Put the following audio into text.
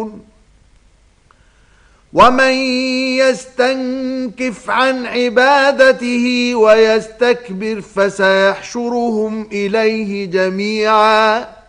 ومن يستنكف عن عبادته ويستكبر فسيحشرهم إليه جميعا